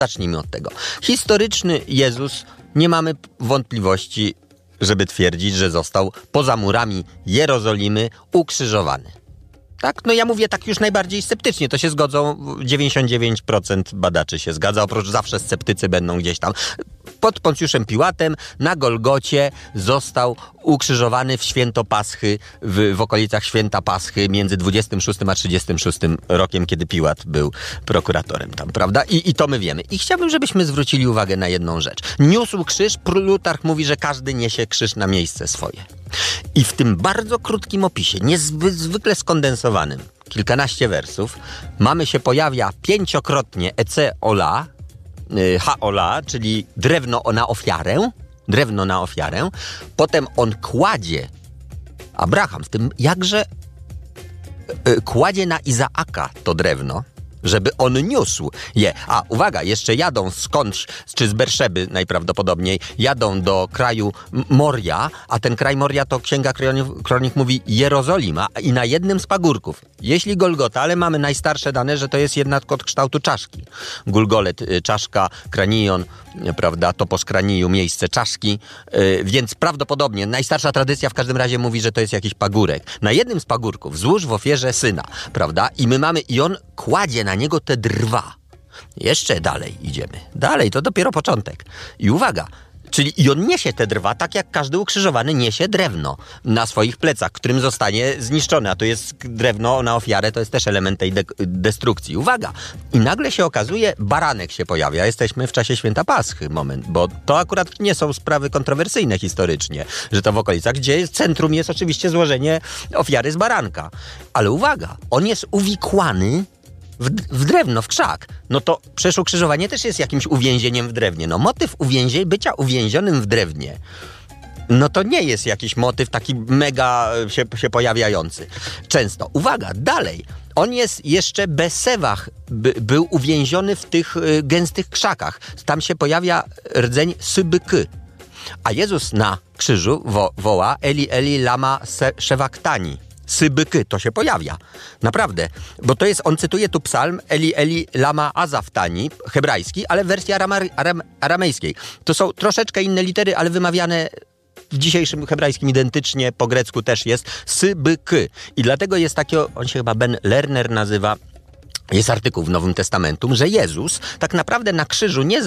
Zacznijmy od tego. Historyczny Jezus, nie mamy wątpliwości, żeby twierdzić, że został poza murami Jerozolimy ukrzyżowany. Tak? No ja mówię tak już najbardziej sceptycznie, to się zgodzą, 99% badaczy się zgadza, oprócz zawsze sceptycy będą gdzieś tam. Pod Poncjuszem Piłatem na Golgocie został ukrzyżowany w święto Paschy, w okolicach święta Paschy między 26 a 36 rokiem, kiedy Piłat był prokuratorem tam, prawda? I to my wiemy. I chciałbym, żebyśmy zwrócili uwagę na jedną rzecz. Niósł krzyż, Plutarch mówi, że każdy niesie krzyż na miejsce swoje. I w tym bardzo krótkim opisie, niezwykle skondensowanym, kilkanaście wersów, się pojawia 5-krotnie ece ola, haola, czyli drewno na ofiarę, potem on kładzie, Abraham w tym jakże kładzie na Izaaka to drewno, żeby on niósł je. A uwaga, jeszcze jadą skądś, czy z Berszeby najprawdopodobniej, jadą do kraju Moria, a ten kraj Moria to Księga Kronik mówi Jerozolima i na jednym z pagórków. Jeśli Golgota, ale mamy najstarsze dane, że to jest jednak od kształtu czaszki. Gulgolet, czaszka, kranion, prawda, topos kraniju, miejsce czaszki, więc prawdopodobnie najstarsza tradycja w każdym razie mówi, że to jest jakiś pagórek. Na jednym z pagórków złóż w ofierze syna, prawda, i on kładzie na niego te drwa. Jeszcze dalej idziemy. Dalej, to dopiero początek. I uwaga, czyli i on niesie te drwa, tak jak każdy ukrzyżowany niesie drewno na swoich plecach, którym zostanie zniszczone. A to jest drewno na ofiarę, to jest też element tej destrukcji. Uwaga! I nagle się okazuje, baranek się pojawia. Jesteśmy w czasie święta Paschy, moment, bo to akurat nie są sprawy kontrowersyjne historycznie, że to w okolicach, gdzie centrum jest oczywiście złożenie ofiary z baranka. Ale uwaga, on jest uwikłany w drewno, w krzak. No to przecież ukrzyżowanie też jest jakimś uwięzieniem w drewnie. No motyw bycia uwięzionym w drewnie, no to nie jest jakiś motyw taki mega się pojawiający. Często. Uwaga, dalej. On jest jeszcze Besewach, był uwięziony w tych gęstych krzakach. Tam się pojawia rdzeń Sybyky. A Jezus na krzyżu woła Eli, Eli, lama shevaktani. Sybyky, to się pojawia. Naprawdę. Bo to jest, on cytuje tu psalm Eli, Eli, lama azaftani, hebrajski, ale w wersji aramejskiej. To są troszeczkę inne litery, ale wymawiane w dzisiejszym hebrajskim identycznie, po grecku też jest Sybyky. I dlatego jest taki, on się chyba Ben Lerner nazywa, jest artykuł w Nowym Testamentum, że Jezus tak naprawdę na krzyżu nie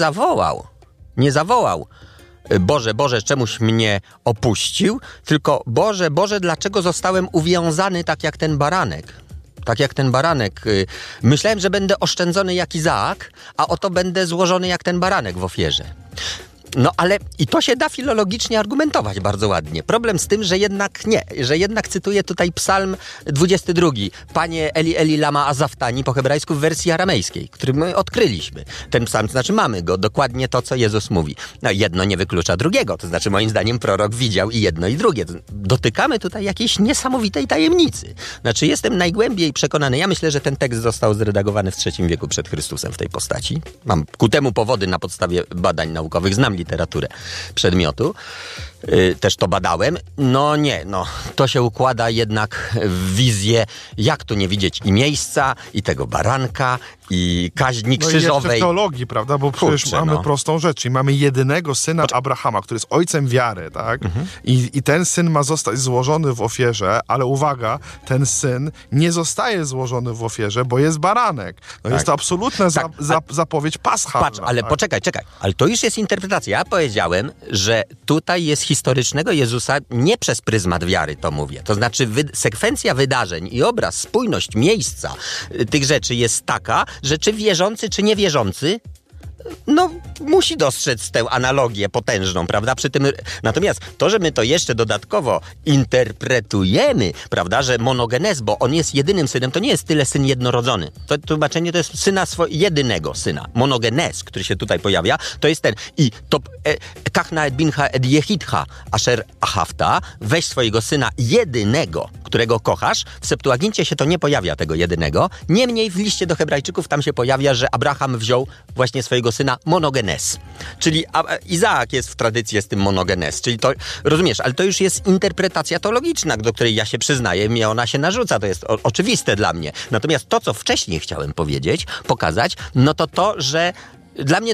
zawołał Boże, Boże, czemuś mnie opuścił, tylko Boże, Boże, dlaczego zostałem uwiązany tak jak ten baranek? Tak jak ten baranek. Myślałem, że będę oszczędzony jak Izaak, a oto będę złożony jak ten baranek w ofierze. No ale i to się da filologicznie argumentować bardzo ładnie. Problem z tym, że jednak cytuję tutaj psalm 22. Panie Eli, Eli, lama azaftani po hebrajsku w wersji aramejskiej, który my odkryliśmy. Ten psalm, to znaczy mamy go, dokładnie to, co Jezus mówi. No jedno nie wyklucza drugiego, to znaczy moim zdaniem prorok widział i jedno i drugie. Dotykamy tutaj jakiejś niesamowitej tajemnicy. Znaczy jestem najgłębiej przekonany, ja myślę, że ten tekst został zredagowany w III wieku przed Chrystusem w tej postaci. Mam ku temu powody na podstawie badań naukowych, znam literaturę przedmiotu, też to badałem. To się układa jednak w wizję, jak tu nie widzieć i miejsca, i tego baranka, i kaźni krzyżowej. No i jeszcze w teologii, prawda, bo przecież mamy prostą rzecz, i mamy jedynego syna Abrahama, który jest ojcem wiary, tak? Mhm. I ten syn ma zostać złożony w ofierze, ale uwaga, ten syn nie zostaje złożony w ofierze, bo jest baranek. No jest to absolutna zapowiedź paschalna. Patrz, ale poczekaj, ale to już jest interpretacja. Ja powiedziałem, że tutaj jest historycznego Jezusa nie przez pryzmat wiary, to mówię. To znaczy sekwencja wydarzeń i obraz, spójność miejsca tych rzeczy jest taka, że czy wierzący, czy niewierzący, musi dostrzec tę analogię potężną, prawda? Przy tym, natomiast to, że my to jeszcze dodatkowo interpretujemy, prawda, że monogenes, bo on jest jedynym synem, to nie jest tyle syn jednorodzony. To tłumaczenie to jest syna jedynego syna. Monogenes, który się tutaj pojawia, to jest ten. I to kachna et bincha et jechidcha asher ahafta, weź swojego syna jedynego, którego kochasz. W Septuagincie się to nie pojawia, tego jedynego. Niemniej w liście do Hebrajczyków tam się pojawia, że Abraham wziął właśnie swojego syna monogenes. Czyli Izaak jest w tradycji z tym monogenes. Czyli to, rozumiesz, ale to już jest interpretacja teologiczna, do której ja się przyznaję, mnie ona się narzuca. To jest oczywiste dla mnie. Natomiast to, co wcześniej chciałem pokazać, to, że Dla mnie